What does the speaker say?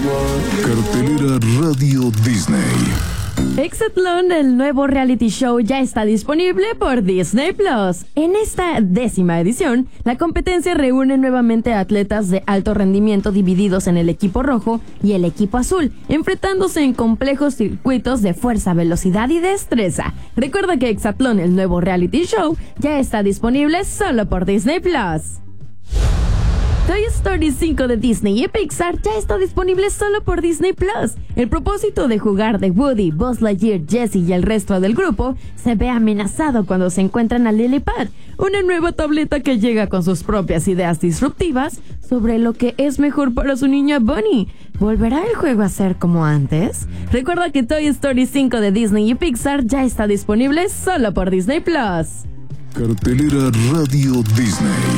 Cartelera Radio Disney. Hexatlón, el nuevo reality show, ya está disponible por Disney Plus. En esta 10ª edición, la competencia reúne nuevamente a atletas de alto rendimiento divididos en el equipo rojo y el equipo azul, enfrentándose en complejos circuitos de fuerza, velocidad y destreza. Recuerda que Hexatlón, el nuevo reality show, ya está disponible solo por Disney Plus. Toy Story 5 de Disney y Pixar ya está disponible solo por Disney Plus. El propósito de jugar de Woody, Buzz Lightyear, Jessie y el resto del grupo se ve amenazado cuando se encuentran a Lilypad, una nueva tableta que llega con sus propias ideas disruptivas sobre lo que es mejor para su niña Bunny. ¿Volverá el juego a ser como antes? Recuerda que Toy Story 5 de Disney y Pixar ya está disponible solo por Disney Plus. Cartelera Radio Disney.